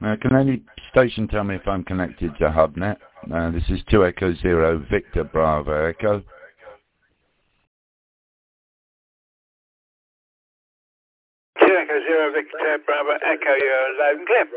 Can any station tell me if I'm connected to HubNet? This is 2 Echo Zero Victor Bravo Echo. 2 Echo Zero Victor Bravo Echo, you're loud and clear.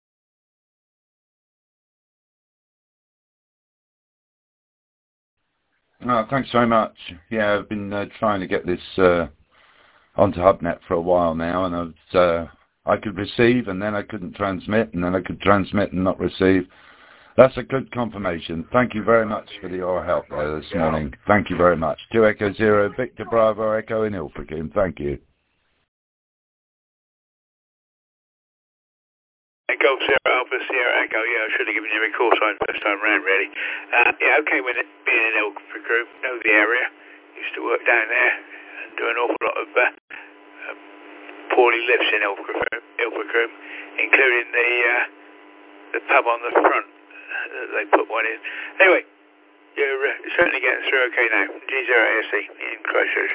Oh, thanks very much. Yeah, I've been trying to get this onto HubNet for a while now, and I could receive and then I couldn't transmit, and then I could transmit and not receive. That's a good confirmation. Thank you very much for your help there this morning. Thank you very much. 2 Echo Zero Victor Bravo Echo in Ilfracombe. Thank you. Golf Sierra Alpha Sierra Echo, yeah, I should have given you a call sign first time round, really. Yeah, okay, with it being in Ilfracombe, know the area, used to work down there and do an awful lot of poorly lifts in Ilfracombe, including the pub on the front. They put one in. Anyway, you're certainly getting through okay now. G0ASC in Christchurch.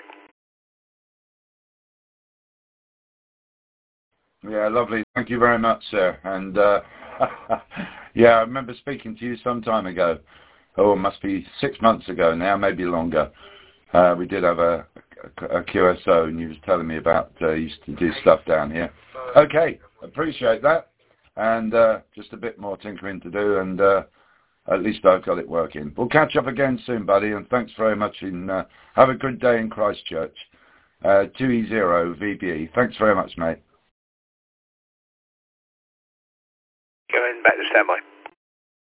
Yeah, lovely. Thank you very much, sir. And yeah, I remember speaking to you some time ago. Oh, it must be 6 months ago now, maybe longer. We did have a QSO, and you was telling me about used to do stuff down here. Okay, appreciate that. And just a bit more tinkering to do, and at least I've got it working. We'll catch up again soon, buddy, and thanks very much. Have a good day in Christchurch. 2E0 VBE. Thanks very much, mate. Going back to standby.